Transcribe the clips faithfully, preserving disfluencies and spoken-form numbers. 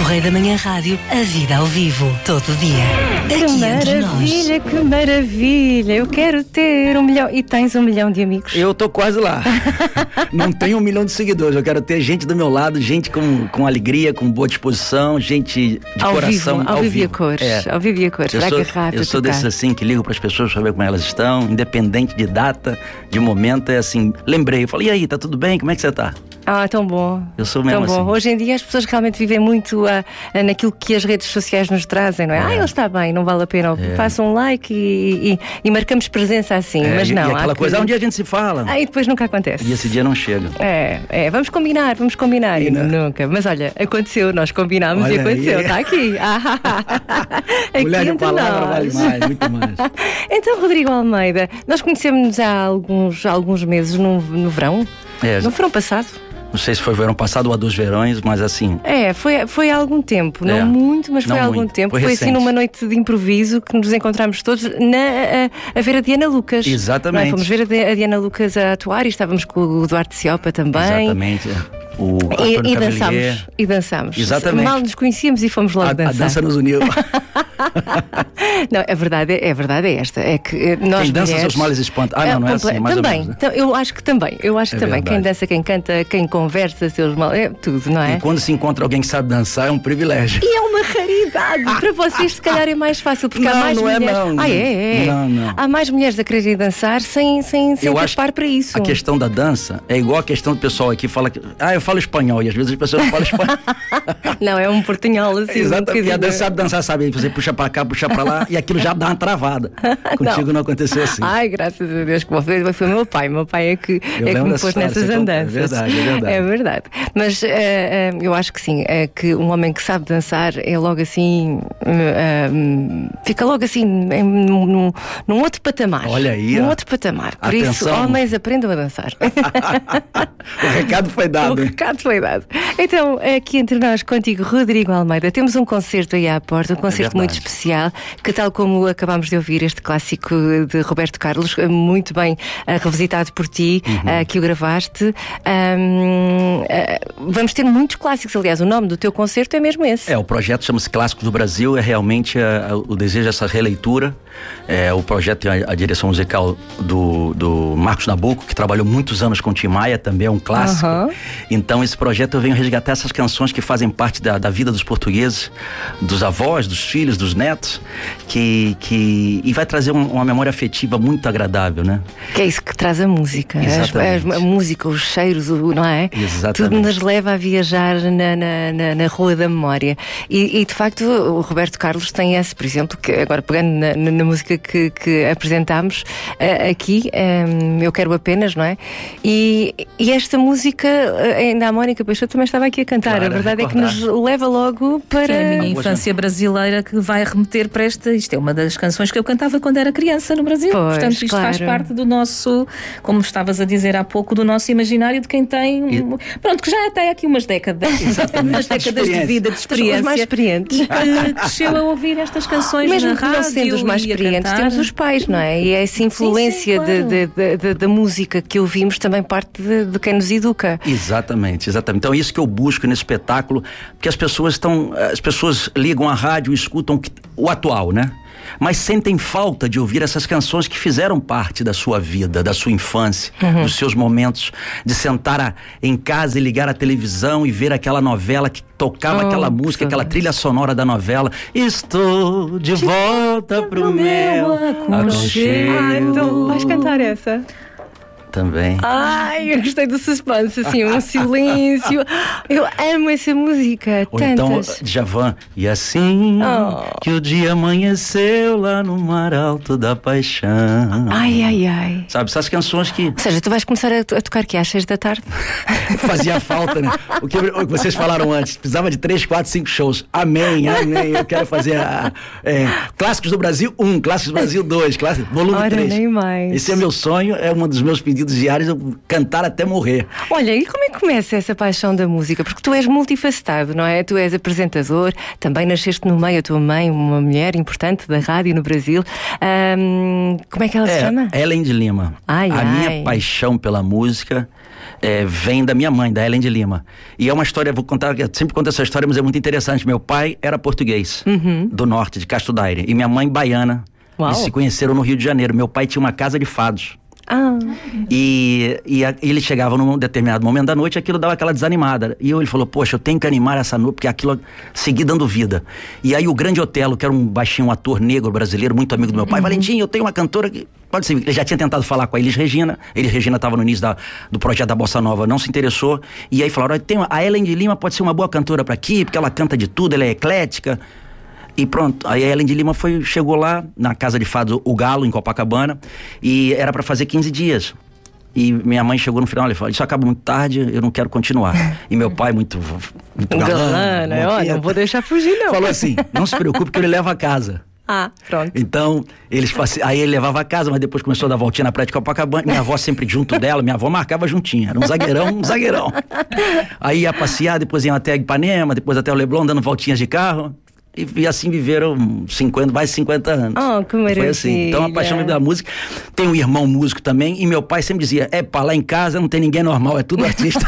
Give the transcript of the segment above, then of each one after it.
Correio da Manhã Rádio, a vida ao vivo, todo dia. Que Aqui entre nós. maravilha, que maravilha. Eu quero ter um milhão. E tens um milhão de amigos? Eu tô quase lá. Não tenho um milhão de seguidores. Eu quero ter gente do meu lado, gente com, com alegria, com boa disposição, gente de ao coração. Vivo, ao, ao vivo e a cores. É. Ao vivo e a cores. Eu Para sou, agarrar, eu sou desses assim que ligo para as pessoas para ver como elas estão, independente de data, de momento. É assim, lembrei. Eu falei, e aí, tá tudo bem? Como é que você tá? Ah, tão bom. Eu sou mesmo tão bom. assim. Hoje em dia as pessoas realmente vivem muito ah, ah, naquilo que as redes sociais nos trazem, não é? É. Ah, ele está bem, não vale a pena. É. Faça um like e, e, e marcamos presença assim, É, mas e, não. e aquela há coisa, que... ah, um dia a gente se fala. Ah, e depois nunca acontece. E esse dia não chega. É, é, vamos combinar, vamos combinar. E E não- nunca. Mas olha, aconteceu, nós combinámos e Olha aconteceu, aí. está aqui. Ah, aqui Mulher de entre palavra nós. vale mais, muito mais. Então, Rodrigo Almeida, nós conhecemos há alguns, há alguns meses no, no verão, É, no verão passado. não sei se foi verão passado ou há dois verões, mas assim, É, foi, foi há algum tempo, É. não muito, mas Não foi há algum muito. tempo. Foi Foi, assim recente. numa noite de improviso que nos encontramos todos na a, a ver a Diana Lucas. Exatamente. Não é? Fomos ver a, Di- a Diana Lucas a atuar e estávamos com o Duarte Ciopa também. exatamente. O E, Antônio e Cavalier. dançámos, e dançámos. Exatamente. Mal nos conhecíamos e fomos logo A, a dançar. dança nos uniu. Não, a verdade é, a verdade é esta, é que eh, nós Quem dança, mulheres, seus males espanta. Ah, É, não, não é comple- assim, mais também, ou menos. né? então, eu acho que também, eu acho que É também, quem verdade. dança, quem canta, quem conversa, seus mal, é tudo, não é? E quando se encontra alguém que sabe dançar, é um privilégio. E é uma raridade. Para vocês, se calhar, é mais fácil, porque há Não, mais não é mulheres. não. Ah, é, é. Não, não. Há mais mulheres a quererem dançar sem, sem, sem Eu ter acho par para isso. A questão da dança é igual a questão do pessoal aqui fala que, ah, eu falo espanhol, e às vezes as pessoas falam espanhol. Não, é um portunhol assim. um Exatamente. E a bocadinho- dança sabe dançar, sabe? Você puxa pra cá, puxa pra lá, e aquilo já dá uma travada. Contigo não, aconteceu assim. Ai, graças a Deus que foi, foi o meu pai. Meu pai é que, Eu é que lembro me dessa pôs história, nessas você conta. É andanças. verdade, é verdade. É verdade. Mas eh, eh, eu acho que sim, é que um homem que sabe dançar é logo assim. eh, eh, fica logo assim em- num, num- num outro patamar. Olha aí, Num ó. outro patamar. Por isso, Atenção. homens aprendam a dançar. O recado foi O dado. hein? recado foi dado. Então, aqui entre nós, contigo, Rodrigo Almeida, temos um concerto aí à porta, um concerto muito verdade. especial, que tal como acabámos de ouvir, este clássico de Roberto Carlos, muito bem eh, revisitado por ti, Uhum. eh, que o gravaste. Ahm, eh, vamos ter muitos clássicos, aliás, o nome do teu concerto é mesmo esse. É, o projeto chama-se Clássicos do Brasil, é realmente a- a- o desejo dessa releitura. É, o projeto tem a, a direção musical do, do Marcos Nabuco, que trabalhou muitos anos com Tim Maia, também é um clássico. Aham. Então esse projeto eu venho resgatar essas canções que fazem parte da, da vida dos portugueses, dos avós, dos filhos, dos netos, que, que e vai trazer um- uma memória afetiva muito agradável, né? Que é isso que traz a música. As- Exatamente. as- a música, os cheiros, o- não é? Exatamente. Tudo nos leva a viajar na, na, na, na rua da memória. E, e, de facto o Roberto Carlos tem esse, por exemplo, que agora pegando na, na- na música que, que apresentámos eh, aqui, eh, Eu Quero Apenas, não é? E, e esta música, eh, ainda a Mónica Peixoto também estava aqui a cantar. Claro, a verdade é que recordar. nos leva logo para. Que é a minha Boa infância brasileira que vai remeter para esta. Isto é uma das canções que eu cantava quando era criança no Brasil. Pois, Portanto, isto faz claro. parte do nosso, como estavas a dizer há pouco, do nosso imaginário de quem tem. E- Pronto, que já até aqui umas décadas. Exatamente. umas décadas de Experiência. vida, de Os experiência. mais experientes. E que cresceu a ouvir estas canções Mesmo na que não rádio sendo os mais e a experientes, cantar. temos os pais, não é? E essa influência claro. de- de- de- de- da música que ouvimos também parte de, de quem nos educa. Exatamente, exatamente. Então é isso que eu busco nesse espetáculo, porque as pessoas estão, as pessoas ligam a rádio e escutam que- o atual, né? Mas sentem falta de ouvir essas canções que fizeram parte da sua vida, da sua infância, dos seus momentos de sentar a- em casa e ligar a televisão e ver aquela novela que tocava Oh, aquela que música, aquela saudade. trilha sonora da novela. Estou de volta pro meu aconchego. Ah, então vais cantar essa? Também. Ai, eu gostei do suspense, assim, um silêncio. Eu amo essa música, Ou então, tantas. Djavan. E assim Oh. que o dia amanheceu lá no mar alto da paixão. Ai, ai, ai. Sabe, essas canções que Ou seja, tu vais começar a, a tocar aqui às seis da tarde? fazia falta, né? O que, o que vocês falaram antes, precisava de três, quatro, cinco shows. Amém, amém. Eu quero fazer a, é, Clássicos do Brasil um, Clássicos do Brasil dois, clássicos, volume Ora, três. nem mais. Esse é meu sonho, é um dos meus pedidos diários, eu cantar até morrer. Olha, e como é que começa essa paixão da música? Porque tu és multifacetado, não é? Tu és apresentador, também nasceste no meio, a tua mãe, uma mulher importante da rádio no Brasil. Ahm, como é que ela se chama? Ellen de Lima. Ai, a ai. minha paixão pela música é, vem da minha mãe, da Helen de Lima. E é uma história, vou contar, eu sempre conto essa história, mas é muito interessante. Meu pai era português, uhum. do norte, de Castro Daire, e minha mãe baiana. Uau. Eles se conheceram no Rio de Janeiro. Meu pai tinha uma casa de fados. Ah. E, e, a, e ele chegava num determinado momento da noite, aquilo dava aquela desanimada. E eu, ele falou, poxa, eu tenho que animar essa noite, porque aquilo seguir dando vida. E aí o grande Otelo, que era um baixinho, um ator negro brasileiro, muito amigo do meu pai, uhum. Valentim, eu tenho uma cantora que pode ser. Ele já tinha tentado falar com a Elis Regina. Elis Regina estava no início da, do projeto da Bossa Nova, não se interessou. E aí falaram, tem uma, a Helen de Lima pode ser uma boa cantora para aqui, porque ela canta de tudo, ela é eclética. E pronto, aí a Helen de Lima foi, chegou lá na casa de fados O Galo, em Copacabana, e era para fazer quinze dias. E minha mãe chegou no final e falou, isso acaba muito tarde, eu não quero continuar. E meu pai, muito, muito galã, né? Ó, não vou deixar fugir não. Falou assim, não se preocupe que eu lhe levo a casa. Ah, pronto. Então, eles aí ele levava a casa, mas depois começou a dar voltinha na praia de Copacabana. Minha avó sempre junto dela, minha avó marcava juntinha. Era um zagueirão, um zagueirão. Aí ia passear, depois iam até Ipanema, depois até o Leblon, dando voltinhas de carro. E, e assim viveram cinquenta, mais de cinquenta anos. Oh, que maravilha. Foi assim. Então a paixão da música. Tem um irmão músico também, e meu pai sempre dizia, é pá, lá em casa não tem ninguém normal, é tudo artista.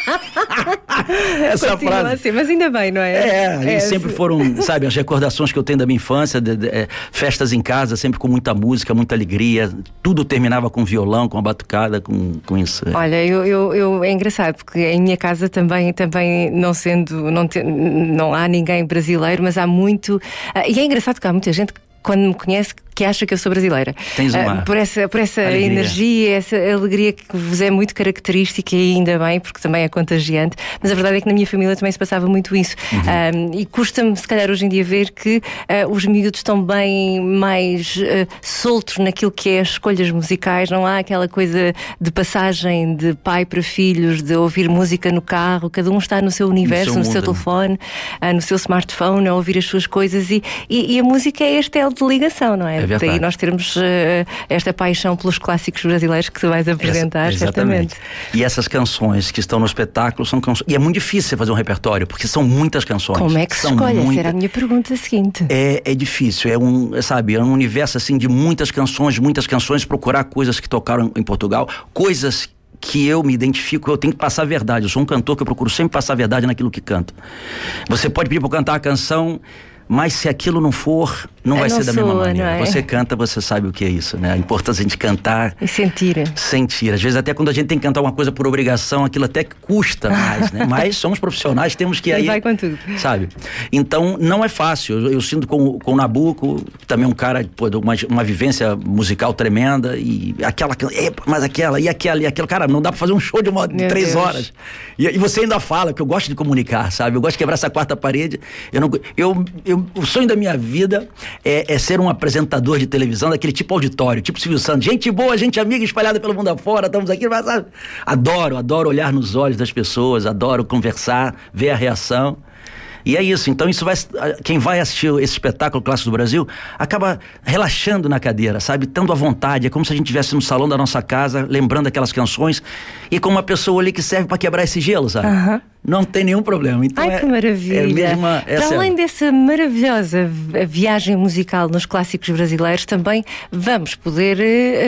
Essa Continua frase. Assim, mas ainda bem, não é? É, é sempre assim. Foram, sabe, as recordações que eu tenho da minha infância, de, de, é, festas em casa, sempre com muita música, muita alegria. Tudo terminava com violão, com a batucada, com, com isso. É. Olha, eu, eu, eu, é engraçado, porque em minha casa também, também não sendo, não, te, não há ninguém brasileiro, mas há muito. Uh, e é engraçado que há muita gente que, quando me conhece, que acha que eu sou brasileira. Tens uma uh, por essa, por essa alegria. energia, essa alegria que vos é muito característica, e ainda bem, porque também é contagiante. Mas a verdade é que na minha família também se passava muito isso. Uhum. Um, e custa-me, se calhar, hoje em dia ver que uh, os miúdos estão bem mais uh, soltos naquilo que é as escolhas musicais. Não há aquela coisa de passagem de pai para filhos, de ouvir música no carro. Cada um está no seu universo, no seu, no seu telefone, uh, no seu smartphone, a ouvir as suas coisas. E, e, e a música é este elo de ligação, não é? É Daí nós termos uh, esta paixão pelos clássicos brasileiros que tu vais apresentar, Essa, exatamente. Certamente. E essas canções que estão no espetáculo são canções. E é muito difícil você fazer um repertório, porque são muitas canções. Como é que se escolhe? Muita... Essa era a minha pergunta seguinte. É, é difícil, é um, sabe, é um universo assim de muitas canções, muitas canções, procurar coisas que tocaram em Portugal, coisas que eu me identifico, eu tenho que passar a verdade. Eu sou um cantor que eu procuro sempre passar a verdade naquilo que canto. Você pode pedir para eu cantar a canção, mas se aquilo não for, não é, vai não ser da soa, mesma maneira. É? Você canta, você sabe o que é isso, né? A importância de cantar e sentir. Sentir. Às vezes até quando a gente tem que cantar uma coisa por obrigação, aquilo até que custa mais, né? Mas somos profissionais, temos que ir aí. E vai com tudo. Sabe? Então não é fácil. Eu, eu sinto com, com o Nabucco, também um cara, pô, uma, uma vivência musical tremenda, e aquela, epa, mas aquela, e aquela, e aquela. Cara, não dá pra fazer um show de uma, de três Deus. horas. E, e você ainda fala, que eu gosto de comunicar, sabe? Eu gosto de quebrar essa quarta parede. Eu não, eu, eu o sonho da minha vida é, é ser um apresentador de televisão daquele tipo auditório, tipo Silvio Santos, gente boa, gente amiga espalhada pelo mundo afora, estamos aqui, mas sabe? Adoro, adoro olhar nos olhos das pessoas, adoro conversar, ver a reação. E é isso, então isso vai, quem vai assistir esse espetáculo clássico do Brasil acaba relaxando na cadeira, sabe, tendo à vontade, é como se a gente estivesse no salão da nossa casa, lembrando aquelas canções, e com uma pessoa ali que serve para quebrar esse gelo, sabe? Uhum. Não tem nenhum problema. Então Ai, é, que maravilha. É mesma, Para além é... dessa maravilhosa viagem musical nos clássicos brasileiros, também vamos poder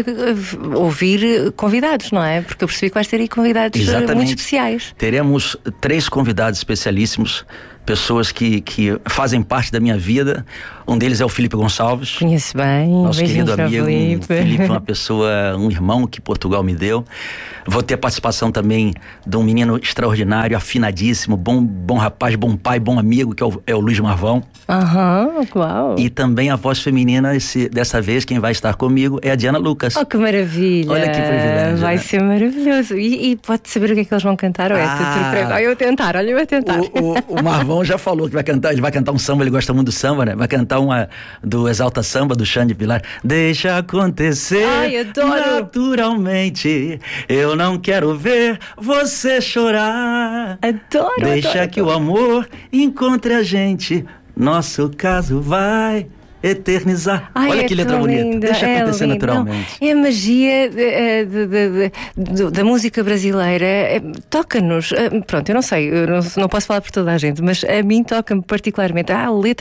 uh, uh, ouvir convidados, não é? Porque eu percebi que vais ter aí convidados uh, muito especiais. Teremos três convidados especialíssimos, pessoas que, que fazem parte da minha vida. Um deles é o Felipe Gonçalves. Conheço bem. Nosso querido amigo. Felipe. Felipe é uma pessoa, um irmão que Portugal me deu. Vou ter a participação também de um menino extraordinário, afinadíssimo, bom, bom rapaz, bom pai, bom amigo, que é o, é o Luiz Marvão. Aham, uhum, uau. E também a voz feminina, esse, dessa vez, quem vai estar comigo é a Diana Lucas. Oh, que maravilha. Olha que privilégio. Vai né? ser maravilhoso. E, e pode saber o que é que eles vão cantar? Ou é tudo surpresa? Olha eu a tentar, olha eu a tentar. O, o, o Marvão já falou que vai cantar, ele vai cantar um samba, ele gosta muito do samba, né? Vai cantar uma do Exalta Samba, do Xande Pilar. Deixa acontecer. Ai, adoro. Naturalmente, eu não quero ver você chorar. Adoro. Deixa adoro, que adoro. o amor encontre a gente. Nosso caso vai eternizar. Ai, olha é que letra bonita. Linda, Deixa é acontecer lindo. naturalmente. Não, é a magia de, de, de, de, da música brasileira. É, toca-nos. Pronto, eu não sei, eu não, não posso falar por toda a gente, mas a mim toca-me particularmente. Há letras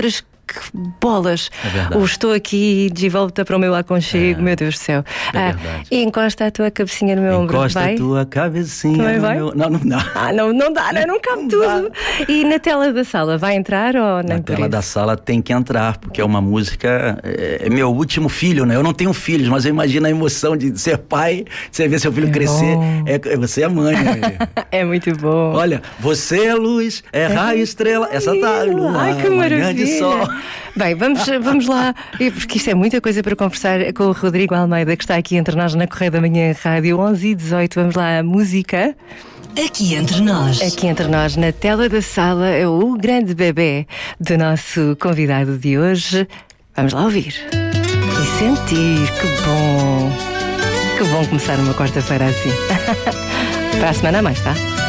que bolas! É o estou aqui de volta para o meu aconchego, É. meu Deus do céu. É Ah, verdade. e encosta a tua cabecinha no meu ombro. Encosta Vai? a tua cabecinha Também no vai? meu... Não, não dá. Ah, não, não dá, não, não cabe Não tudo. E na tela da sala, vai entrar ou nem Na por tela isso? da sala tem que entrar, porque é uma música, é, é meu último filho, né? Eu não tenho filhos, mas eu imagino a emoção de ser pai, você ver seu filho É crescer, bom. é, é- você é mãe, né? É muito bom. Olha, você é luz, é raio, estrela, essa tá lua, Ai, que manhã maravilha. de sol. Bem, vamos, vamos lá, e porque isto é muita coisa para conversar com o Rodrigo Almeida, que está aqui entre nós na Correia da Manhã Rádio onze e dezoito. Vamos lá, a música. Aqui entre nós. Aqui entre nós, na tela da sala, é o grande bebê do nosso convidado de hoje. Vamos lá ouvir. E sentir, que bom. Que bom começar uma quarta-feira assim. Para a semana a mais, tá?